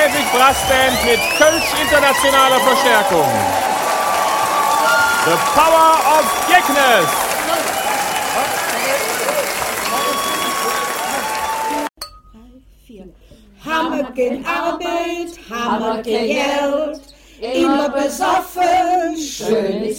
Hedwig Brassband mit Kölsch internationaler Verstärkung. The Power of Jecknes. Hammer kein Arbeit, Hammer kein Geld, immer besoffen, schön ist